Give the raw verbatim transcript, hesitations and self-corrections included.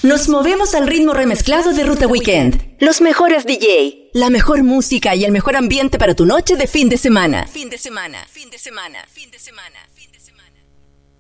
Nos movemos al ritmo remezclado de Ruta Weekend. Los mejores D J, la mejor música y el mejor ambiente para tu noche de fin de semana. Fin de semana, fin de semana, fin de semana, fin de semana.